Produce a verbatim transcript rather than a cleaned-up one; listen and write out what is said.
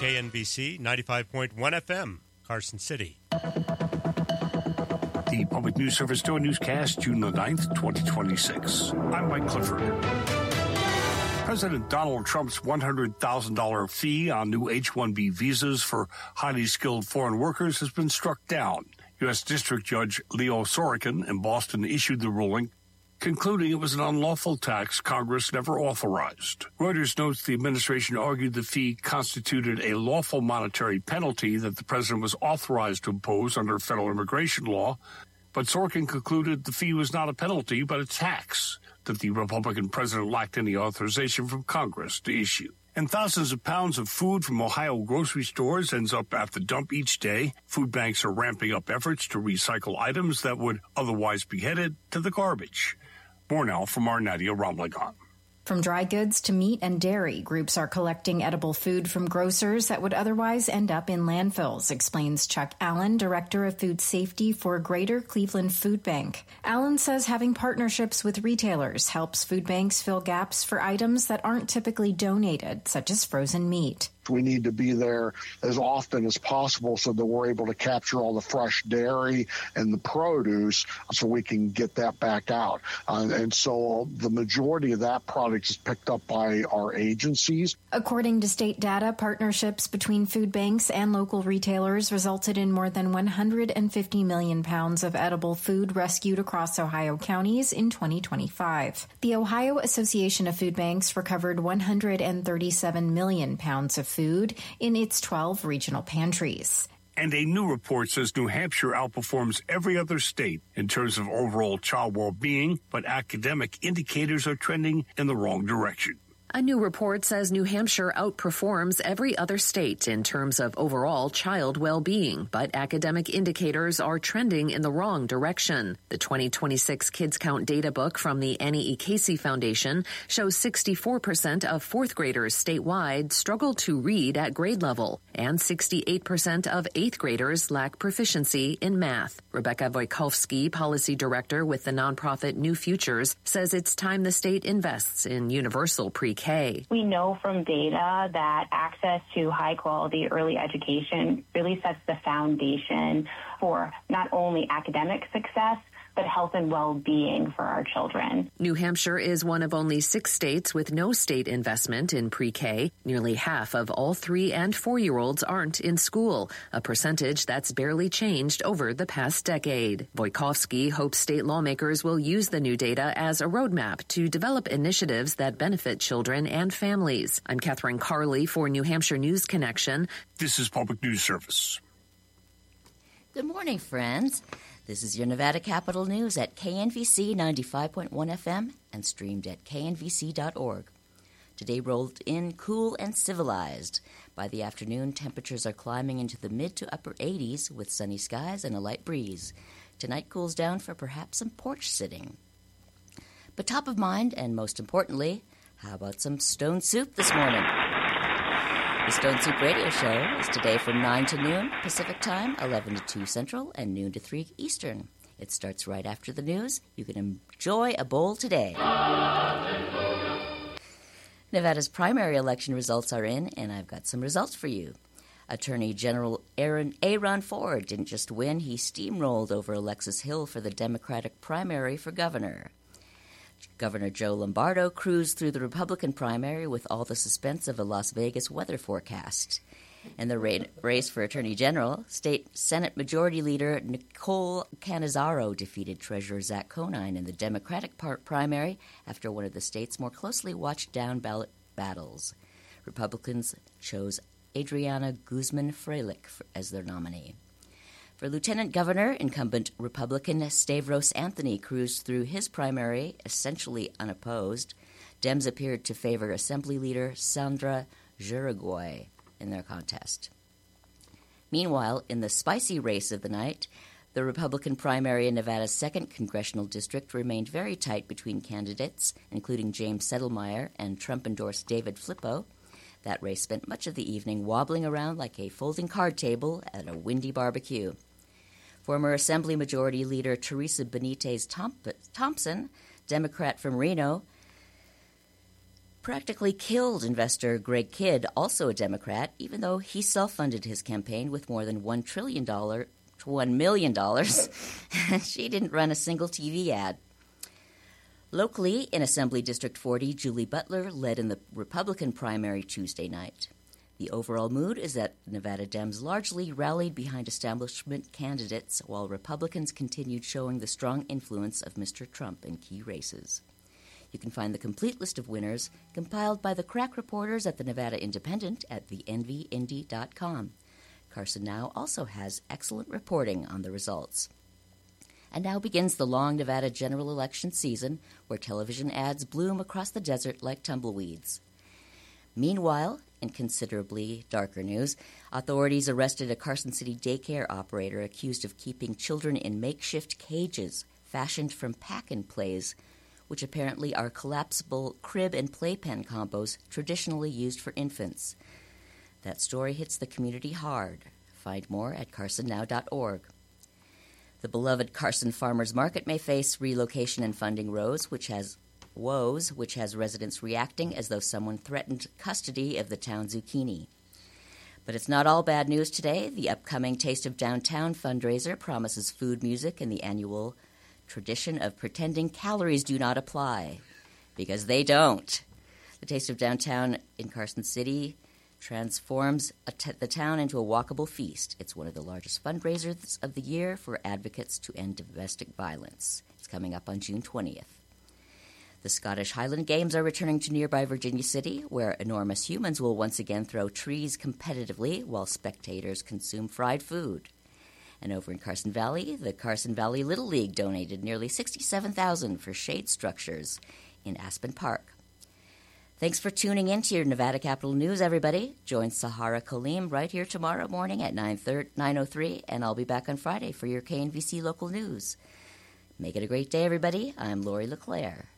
K N V C ninety-five point one F M, Carson City. The Public News Service Doe Newscast, June the ninth, twenty twenty-six. I'm Mike Clifford. President Donald Trump's one hundred thousand dollars fee on new H one B visas for highly skilled foreign workers has been struck down. U S. District Judge Leo Sorokin in Boston issued the ruling, concluding it was an unlawful tax Congress never authorized. Reuters notes the administration argued the fee constituted a lawful monetary penalty that the president was authorized to impose under federal immigration law, but Sorokin concluded the fee was not a penalty but a tax that the Republican president lacked any authorization from Congress to issue. And thousands of pounds of food from Ohio grocery stores ends up at the dump each day. Food banks are ramping up efforts to recycle items that would otherwise be headed to the garbage. More now from our Nadia Ramlagan. From dry goods to meat and dairy, groups are collecting edible food from grocers that would otherwise end up in landfills, explains Chuck Allen, Director of Food Safety for Greater Cleveland Food Bank. Allen says having partnerships with retailers helps food banks fill gaps for items that aren't typically donated, such as frozen meat. We need to be there as often as possible so that we're able to capture all the fresh dairy and the produce so we can get that back out. Uh, and so the majority of that product is picked up by our agencies. According to state data, partnerships between food banks and local retailers resulted in more than one hundred fifty million pounds of edible food rescued across Ohio counties in twenty twenty-five. The Ohio Association of Food Banks recovered one hundred thirty-seven million pounds of food in its twelve regional pantries. And a new report says New Hampshire outperforms every other state in terms of overall child well-being, but academic indicators are trending in the wrong direction. A new report says New Hampshire outperforms every other state in terms of overall child well-being, but academic indicators are trending in the wrong direction. The twenty twenty-six Kids Count data book from the Annie E. Casey Foundation shows sixty-four percent of fourth graders statewide struggle to read at grade level, and sixty-eight percent of eighth graders lack proficiency in math. Rebecca Wojkowski, policy director with the nonprofit New Futures, says it's time the state invests in universal pre-K. We know from data that access to high-quality early education really sets the foundation for not only academic success, but health and well-being for our children. New Hampshire is one of only six states with no state investment in pre-K. Nearly half of all three- and four-year-olds aren't in school, a percentage that's barely changed over the past decade. Wojkowski hopes state lawmakers will use the new data as a roadmap to develop initiatives that benefit children and families. I'm Catherine Carley for New Hampshire News Connection. This is Public News Service. Good morning, friends. This is your Nevada Capital News at K N V C ninety-five point one F M and streamed at K N V C dot org. Today rolled in cool and civilized. By the afternoon, temperatures are climbing into the mid to upper eighties with sunny skies and a light breeze. Tonight cools down for perhaps some porch sitting. But top of mind, and most importantly, how about some Stone Soup this morning? The Stone Soup Radio Show is today from nine to noon Pacific Time, eleven to two Central, and noon to three Eastern. It starts right after the news. You can enjoy a bowl today. Nevada's primary election results are in, and I've got some results for you. Attorney General Aaron Aaron Ford didn't just win, he steamrolled over Alexis Hill for the Democratic primary for governor. Governor Joe Lombardo cruised through the Republican primary with all the suspense of a Las Vegas weather forecast. In the ra- race for Attorney General, State Senate Majority Leader Nicole Cannizzaro defeated Treasurer Zach Conine in the Democratic part primary after one of the state's more closely watched down ballot battles. Republicans chose Adriana Guzman-Freilich as their nominee. For Lieutenant Governor, incumbent Republican Stavros Anthony cruised through his primary essentially unopposed. Dems appeared to favor Assembly Leader Sandra Juriguay in their contest. Meanwhile, in the spicy race of the night, the Republican primary in Nevada's second congressional district remained very tight between candidates, including James Settlemyre and Trump-endorsed David Flippo. That race spent much of the evening wobbling around like a folding card table at a windy barbecue. Former Assembly Majority Leader Teresa Benitez Thompson, Democrat from Reno, practically killed investor Greg Kidd, also a Democrat, even though he self-funded his campaign with more than one trillion dollars to one million dollars. She didn't run a single T V ad. Locally, in Assembly District forty, Julie Butler led in the Republican primary Tuesday night. The overall mood is that Nevada Dems largely rallied behind establishment candidates, while Republicans continued showing the strong influence of Mister Trump in key races. You can find the complete list of winners compiled by the crack reporters at the Nevada Independent at the N V Indy dot com. Carson Now also has excellent reporting on the results. And now begins the long Nevada general election season, where television ads bloom across the desert like tumbleweeds. Meanwhile, in considerably darker news, authorities arrested a Carson City daycare operator accused of keeping children in makeshift cages fashioned from pack-and-plays, which apparently are collapsible crib and playpen combos traditionally used for infants. That story hits the community hard. Find more at carson now dot org. The beloved Carson Farmers Market may face relocation and funding woes, which has woes, which has residents reacting as though someone threatened custody of the town zucchini. But it's not all bad news today. The upcoming Taste of Downtown fundraiser promises food, music, and the annual tradition of pretending calories do not apply, because they don't. The Taste of Downtown in Carson City transforms a t- the town into a walkable feast. It's one of the largest fundraisers of the year for advocates to end domestic violence. It's coming up on June twentieth. The Scottish Highland Games are returning to nearby Virginia City, where enormous humans will once again throw trees competitively while spectators consume fried food. And over in Carson Valley, the Carson Valley Little League donated nearly sixty-seven thousand dollars for shade structures in Aspen Park. Thanks for tuning in to your Nevada Capital News, everybody. Join Sahara Kaleem right here tomorrow morning at nine oh three, and I'll be back on Friday for your K N V C local news. Make it a great day, everybody. I'm Lori LeClaire.